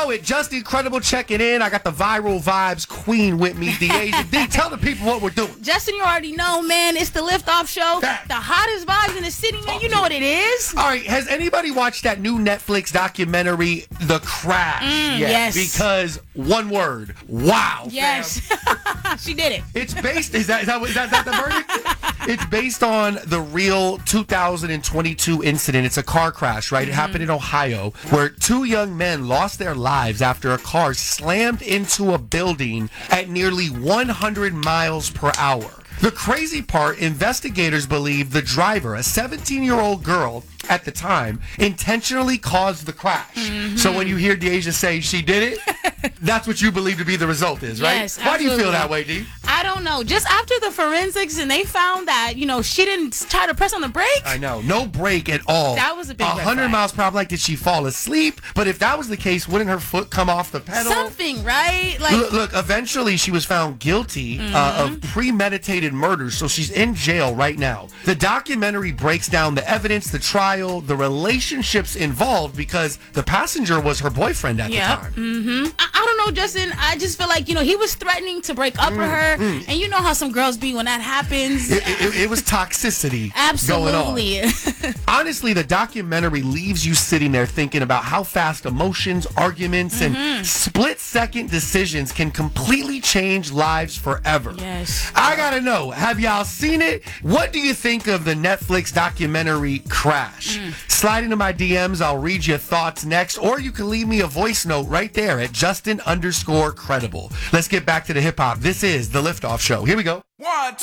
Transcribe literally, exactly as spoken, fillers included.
know it. Just Incredible checking in. I got the viral vibes queen with me, Deja D. Tell the people what we're doing. Justin, you already know, man. It's the Liftoff Show. That. The hottest vibes in the city, man. You know what it is. All right. Has anybody watched that new Netflix documentary, The Crash? Mm, yet? yes. Because one word. Wow. Yes. She did it. It's based, is that, is that, is that, is that the verdict? It's based on the real two thousand twenty-two incident. It's a car crash, right? It Mm-hmm. happened in Ohio where two young men lost their lives after a car slammed into a building at nearly one hundred miles per hour. The crazy part, investigators believe the driver, a seventeen-year-old girl at the time, intentionally caused the crash. Mm-hmm. So when you hear Deja say she did it, that's what you believe to be the result is, right? Yes, Why do you feel absolutely. that way, D? I don't know. Just after the forensics and they found that, you know, she didn't try to press on the brakes. I know. No brake at all. That was a big red one hundred flag. miles per hour. Like, did she fall asleep? But if that was the case, wouldn't her foot come off the pedal? Something, right? Like, Look, look, eventually she was found guilty Mm-hmm. uh, of premeditated murder, so she's in jail right now. The documentary breaks down the evidence, the trial, the relationships involved, because the passenger was her boyfriend at yeah. the time. Mm-hmm. I, I don't know, Justin. I just feel like, you know, he was threatening to break up with her. Mm-hmm. And you know how some girls be when that happens. It, it, it was toxicity Absolutely. going on. Honestly, the documentary leaves you sitting there thinking about how fast emotions, arguments, Mm-hmm. and split-second decisions can completely change lives forever. Yes. I gotta know, have y'all seen it? What do you think of the Netflix documentary Crash? Mm. Slide into my D Ms. I'll read your thoughts next, or you can leave me a voice note right there at Justin underscore credible. Let's get back to the hip-hop. This is The Liftoff Show. Here we go. One, two.